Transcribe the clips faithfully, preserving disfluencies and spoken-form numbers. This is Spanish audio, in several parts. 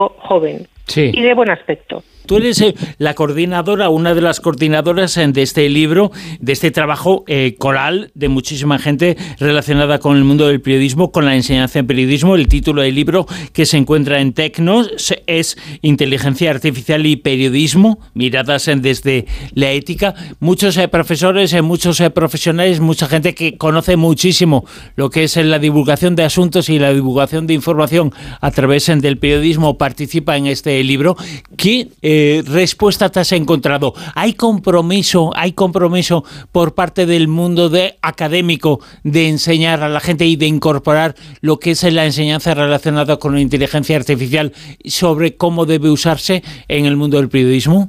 joven sí. y de buen aspecto. Tú eres eh, la coordinadora, una de las coordinadoras eh, de este libro, de este trabajo eh, coral de muchísima gente relacionada con el mundo del periodismo, con la enseñanza en periodismo. El título del libro, que se encuentra en Tecnos, es Inteligencia Artificial y Periodismo, miradas eh, desde la ética. Muchos eh, profesores, eh, muchos eh, profesionales, mucha gente que conoce muchísimo lo que es eh, la divulgación de asuntos y la divulgación de información a través eh, del periodismo participa en este libro. ¿Qué eh, respuesta te has encontrado? ¿Hay compromiso, hay compromiso por parte del mundo de académico de enseñar a la gente y de incorporar lo que es la enseñanza relacionada con la inteligencia artificial sobre cómo debe usarse en el mundo del periodismo?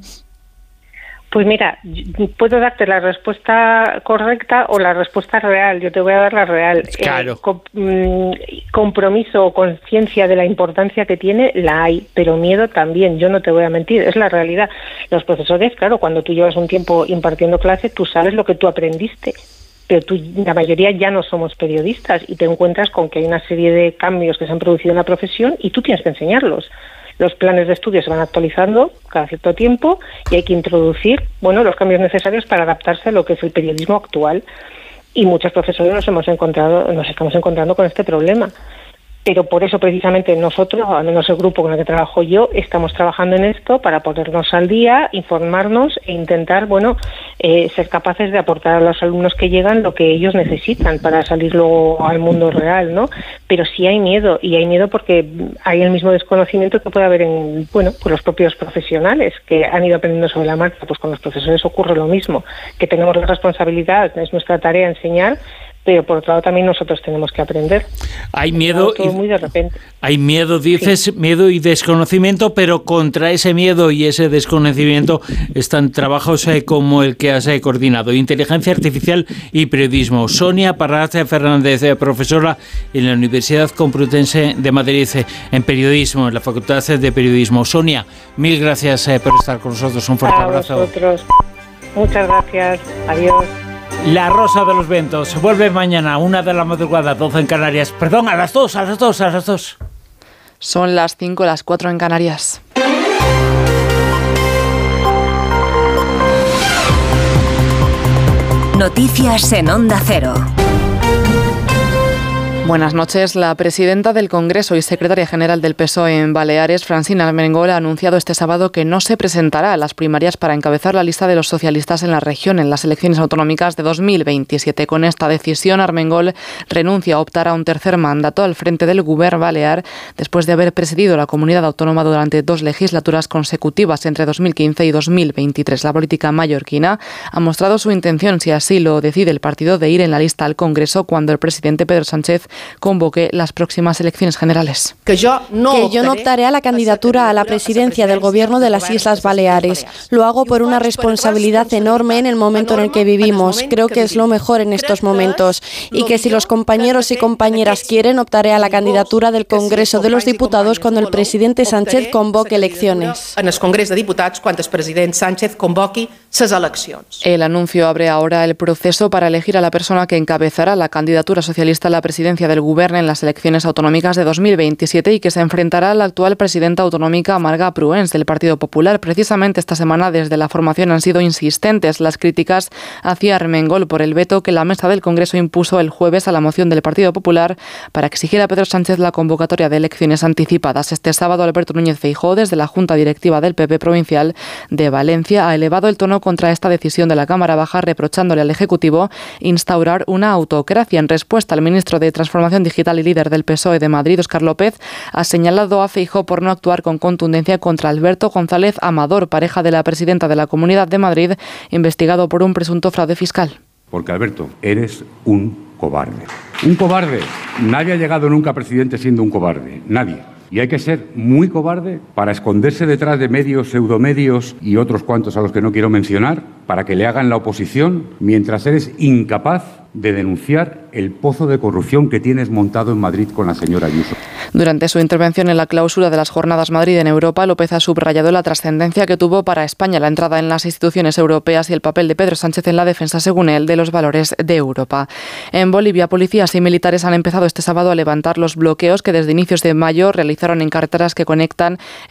Pues mira, puedo darte la respuesta correcta o la respuesta real. Yo te voy a dar la real. Claro. Eh, com- compromiso o conciencia de la importancia que tiene, la hay, pero miedo también. Yo no te voy a mentir, es la realidad. Los profesores, claro, cuando tú llevas un tiempo impartiendo clases, tú sabes lo que tú aprendiste. Pero tú, la mayoría ya no somos periodistas y te encuentras con que hay una serie de cambios que se han producido en la profesión y tú tienes que enseñarlos. Los planes de estudio se van actualizando cada cierto tiempo y hay que introducir, bueno, los cambios necesarios para adaptarse a lo que es el periodismo actual. Y muchos profesores nos hemos encontrado, nos estamos encontrando con este problema. Pero por eso precisamente nosotros, al menos el grupo con el que trabajo yo, estamos trabajando en esto para ponernos al día, informarnos e intentar, bueno, eh, ser capaces de aportar a los alumnos que llegan lo que ellos necesitan para salir luego al mundo real, ¿no? Pero sí hay miedo, y hay miedo porque hay el mismo desconocimiento que puede haber en, bueno, pues los propios profesionales que han ido aprendiendo sobre la marcha. Pues con los profesores ocurre lo mismo, que tenemos la responsabilidad, es nuestra tarea enseñar, pero por otro lado también nosotros tenemos que aprender. Hay miedo, todo muy de repente. Hay miedo, dices, sí. miedo y desconocimiento, pero contra ese miedo y ese desconocimiento están trabajos eh, como el que has eh, coordinado, Inteligencia Artificial y Periodismo. Sonia Parrat Fernández, eh, profesora en la Universidad Complutense de Madrid eh, en Periodismo, en la Facultad de Periodismo. Sonia, mil gracias eh, por estar con nosotros. Un fuerte A abrazo. Vosotros. Muchas gracias. Adiós. La Rosa de los Vientos vuelve mañana, una de la madrugada, doce en Canarias. Perdón, a las dos, a las dos, a las dos. Son las cinco, las cuatro en Canarias. Noticias en Onda Cero. Buenas noches. La presidenta del Congreso y secretaria general del P S O E en Baleares, Francina Armengol, ha anunciado este sábado que no se presentará a las primarias para encabezar la lista de los socialistas en la región en las elecciones autonómicas de dos mil veintisiete. Con esta decisión, Armengol renuncia a optar a un tercer mandato al frente del Govern balear después de haber presidido la comunidad autónoma durante dos legislaturas consecutivas entre dos mil quince y dos mil veintitrés. La política mallorquina ha mostrado su intención, si así lo decide el partido, de ir en la lista al Congreso cuando el presidente Pedro Sánchez convoque las próximas elecciones generales. Que yo no, que yo no optaré a la candidatura a la presidencia del Gobierno de las Islas Baleares. Lo hago por una responsabilidad enorme en el momento en el que vivimos. Creo que es lo mejor en estos momentos. Y que si los compañeros y compañeras quieren, optaré a la candidatura del Congreso de los Diputados cuando el presidente Sánchez convoque elecciones. En el Congreso de Diputados cuando el presidente Sánchez convoque esas elecciones. El anuncio abre ahora el proceso para elegir a la persona que encabezará la candidatura socialista a la presidencia del Govern en las elecciones autonómicas de dos mil veintisiete y que se enfrentará a la actual presidenta autonómica Marga Pruens del Partido Popular. Precisamente esta semana desde la formación han sido insistentes las críticas hacia Armengol por el veto que la mesa del Congreso impuso el jueves a la moción del Partido Popular para exigir a Pedro Sánchez la convocatoria de elecciones anticipadas. Este sábado Alberto Núñez Feijóo, desde la Junta Directiva del P P Provincial de Valencia, ha elevado el tono contra esta decisión de la Cámara Baja, reprochándole al Ejecutivo instaurar una autocracia. En respuesta, el ministro de Transformación Digital y líder del P S O E de Madrid, Óscar López, ha señalado a Feijóo por no actuar con contundencia contra Alberto González Amador, pareja de la presidenta de la Comunidad de Madrid, investigado por un presunto fraude fiscal. Porque, Alberto, eres un cobarde. Un cobarde. Nadie ha llegado nunca a presidente siendo un cobarde. Nadie. Y hay que ser muy cobarde para esconderse detrás de medios, pseudomedios y otros cuantos a los que no quiero mencionar, para para que le hagan la oposición mientras eres incapaz de denunciar el pozo de corrupción que tienes montado en Madrid con la señora Ayuso. Durante su intervención en la clausura de las Jornadas Madrid en Europa, López ha subrayado la trascendencia que tuvo para España la entrada en las instituciones europeas y el papel de Pedro Sánchez en la defensa, según él, de los valores de Europa. En Bolivia, policías y militares han empezado este sábado a levantar los bloqueos que desde inicios de mayo realizaron en carreteras que conectan